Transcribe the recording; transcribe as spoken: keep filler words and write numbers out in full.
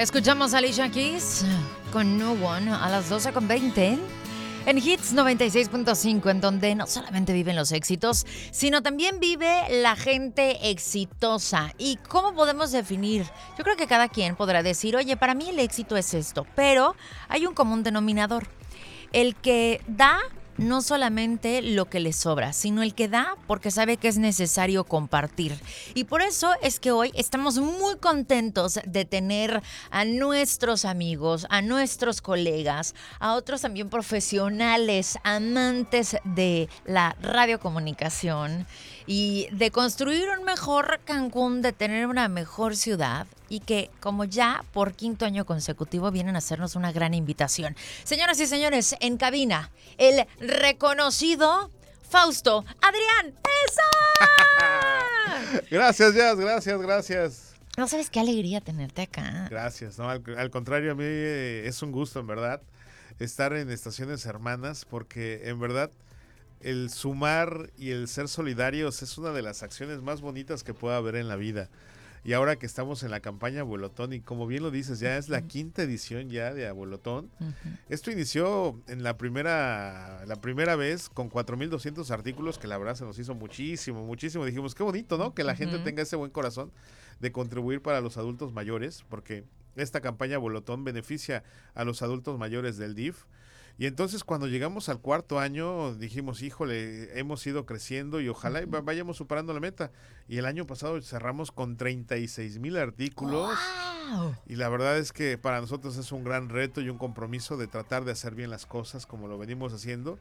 Escuchamos a Alicia Keys con No One a las doce con veinte en Hits noventa y seis punto cinco, en donde no solamente viven los éxitos, sino también vive la gente exitosa. ¿Y cómo podemos definir? Yo creo que cada quien podrá decir, oye, para mí el éxito es esto, pero hay un común denominador. El que da no solamente lo que le sobra, sino el que da porque sabe que es necesario compartir. Y por eso es que hoy estamos muy contentos de tener a nuestros amigos, a nuestros colegas, a otros también profesionales, amantes de la radiocomunicación y de construir un mejor Cancún, de tener una mejor ciudad, y que, como ya por quinto año consecutivo, vienen a hacernos una gran invitación. Señoras y señores, en cabina, el reconocido Fausto Adrián. ¡Eso! Gracias, Jazz, gracias, gracias. No sabes qué alegría tenerte acá. Gracias, no, al, al contrario, a mí eh, es un gusto, en verdad, estar en Estaciones Hermanas, porque en verdad el sumar y el ser solidarios es una de las acciones más bonitas que pueda haber en la vida. Y ahora que estamos en la campaña Abuelotón, y como bien lo dices, ya es la quinta edición ya de Abuelotón. Uh-huh. Esto inició en la primera la primera vez con cuatro mil doscientos artículos, que la verdad se nos hizo muchísimo, muchísimo. Dijimos, qué bonito, ¿no? Que la uh-huh. gente tenga ese buen corazón de contribuir para los adultos mayores, porque esta campaña Abuelotón beneficia a los adultos mayores del D I F. Y entonces cuando llegamos al cuarto año dijimos, híjole, hemos ido creciendo y ojalá uh-huh. vayamos superando la meta. Y el año pasado cerramos con treinta y seis mil artículos. ¡Wow! Y la verdad es que para nosotros es un gran reto y un compromiso de tratar de hacer bien las cosas como lo venimos haciendo.